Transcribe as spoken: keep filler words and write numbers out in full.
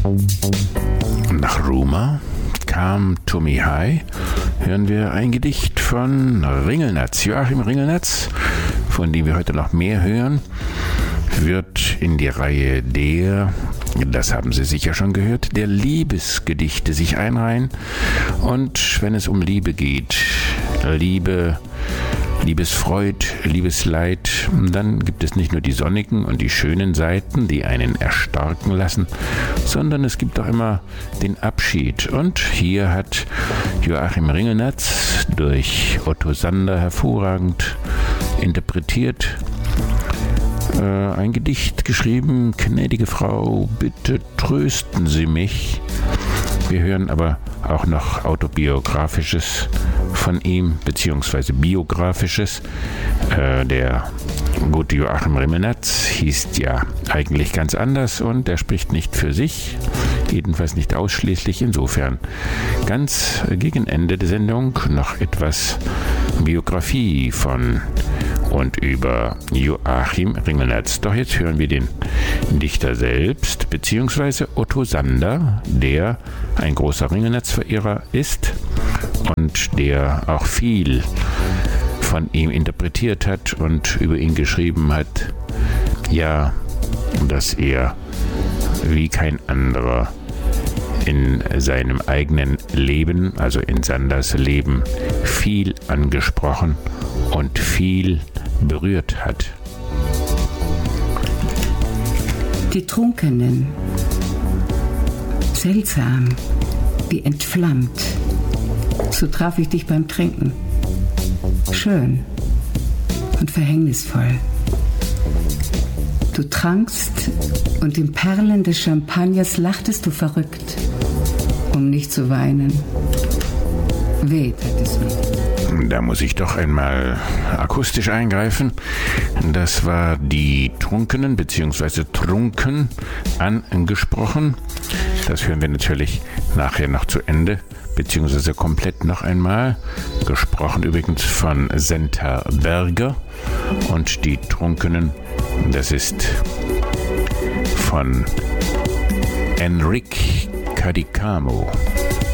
Nach Ruma kam Tomi-High, hören wir ein Gedicht von Ringelnatz. Joachim Ringelnatz, von dem wir heute noch mehr hören, wird in die Reihe der, das haben Sie sicher schon gehört, der Liebesgedichte sich einreihen. Und wenn es um Liebe geht, Liebe, Liebesfreud, Liebesleid, dann gibt es nicht nur die sonnigen und die schönen Seiten, die einen erstarken lassen, sondern es gibt auch immer den Abschied. Und hier hat Joachim Ringelnatz durch Otto Sander hervorragend interpretiert äh, ein Gedicht geschrieben: Gnädige Frau, bitte trösten Sie mich. Wir hören aber auch noch Autobiografisches von ihm, beziehungsweise Biografisches. Äh, der gute Joachim Ringelnatz hieß ja eigentlich ganz anders und er spricht nicht für sich, jedenfalls nicht ausschließlich. Insofern ganz gegen Ende der Sendung noch etwas Biografie von und über Joachim Ringelnatz. Doch jetzt hören wir den Dichter selbst, beziehungsweise Otto Sander, der ein großer Ringelnatz-Verehrer ist und der auch viel von ihm interpretiert hat und über ihn geschrieben hat, ja, dass er wie kein anderer in seinem eigenen Leben, also in Sanders Leben, viel angesprochen und viel berührt hat. Die Trunkenen, seltsam, wie entflammt, so traf ich dich beim Trinken. Schön und verhängnisvoll. Du trankst und im Perlen des Champagners lachtest du verrückt, um nicht zu weinen. Weh tat es mir. Da muss ich doch einmal akustisch eingreifen. Das war die Trunkenen bzw. Trunken angesprochen. Das hören wir natürlich nachher noch zu Ende, beziehungsweise komplett noch einmal. Gesprochen übrigens von Senta Berger. Und die Trunkenen, das ist von Enrique Cadicamo.